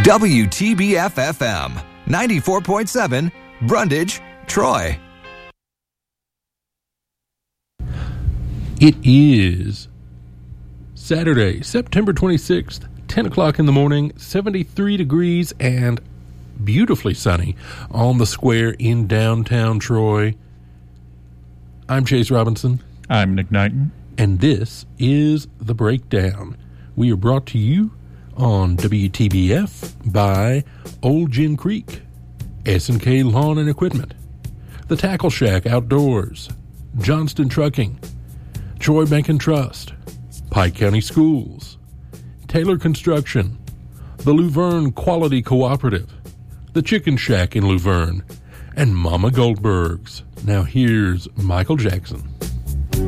WTBF-FM, 94.7, Brundage, Troy. It is Saturday, September 26th, 10 o'clock in the morning, 73 degrees and beautifully sunny on the square in downtown Troy. I'm Chase Robinson. I'm Nick Knighton. And this is The Breakdown. We are brought to you on WTBF by Old Gin Creek, S&K Lawn and Equipment, The Tackle Shack Outdoors, Johnston Trucking, Troy Bank and Trust, Pike County Schools, Taylor Construction, the Luverne Quality Cooperative, the Chicken Shack in Luverne, and Mama Goldberg's. Now here's Michael Jackson.